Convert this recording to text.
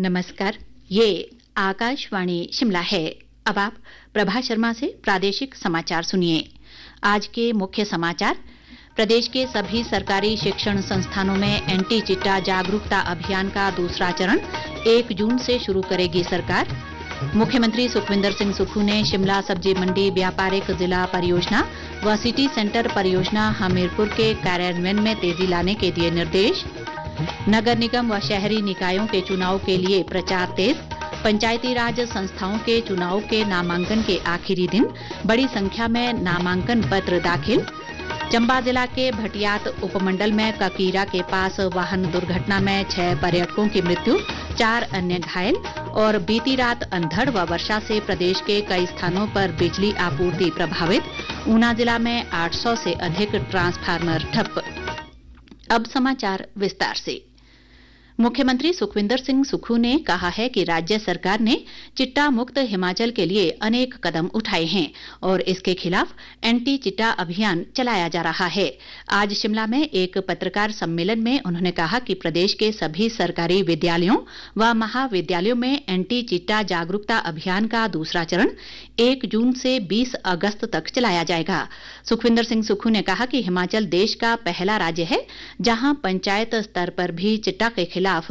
नमस्कार, ये आकाशवाणी शिमला है। अब आप प्रभा शर्मा से प्रादेशिक समाचार सुनिए। आज के मुख्य समाचार। प्रदेश के सभी सरकारी शिक्षण संस्थानों में एंटी चिट्टा जागरूकता अभियान का दूसरा चरण 1 जून से शुरू करेगी सरकार। मुख्यमंत्री सुखविंदर सिंह सुक्खू ने शिमला सब्जी मंडी व्यापारिक जिला परियोजना व सिटी सेंटर परियोजना हमीरपुर के कार्यान्वयन में तेजी लाने के दिए निर्देश। नगर निगम व शहरी निकायों के चुनाव के लिए प्रचार तेज। पंचायती राज संस्थाओं के चुनाव के नामांकन के आखिरी दिन बड़ी संख्या में नामांकन पत्र दाखिल। चंबा जिला के भटियात उपमंडल में ककीरा के पास वाहन दुर्घटना में 6 पर्यटकों की मृत्यु, 4 अन्य घायल। और बीती रात अंधड़ व वर्षा से प्रदेश के कई स्थानों पर बिजली आपूर्ति प्रभावित। ऊना जिला में 800 से अधिक ट्रांसफार्मर ठप। अब समाचार विस्तार से। मुख्यमंत्री सुखविंदर सिंह सुक्खू ने कहा है कि राज्य सरकार ने चिट्टा मुक्त हिमाचल के लिए अनेक कदम उठाए हैं और इसके खिलाफ एंटी चिट्टा अभियान चलाया जा रहा है। आज शिमला में एक पत्रकार सम्मेलन में उन्होंने कहा कि प्रदेश के सभी सरकारी विद्यालयों व महाविद्यालयों में एंटी चिट्टा जागरूकता अभियान का दूसरा चरण 1 जून से 20 अगस्त तक चलाया जाएगा। सुखविंदर सिंह सुक्खू ने कहा कि हिमाचल देश का पहला राज्य है जहां पंचायत स्तर पर भी चिट्टा के खिलाफ